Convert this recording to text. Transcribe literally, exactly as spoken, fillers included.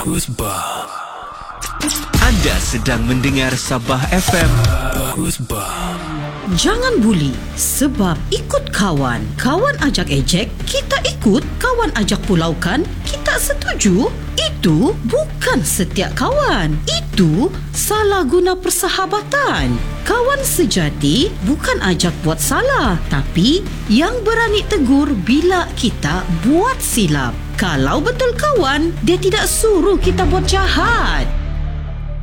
Bagus bah. Anda sedang mendengar Sabah F M. Bagus bah. Jangan buli sebab ikut kawan. Kawan ajak ejek, kita ikut. Kawan ajak pulaukan, kita setuju. Itu bukan setiap kawan. Itu salah guna persahabatan. Kawan sejati bukan ajak buat salah, tapi yang berani tegur bila kita buat silap. Kalau betul kawan, dia tidak suruh kita buat jahat.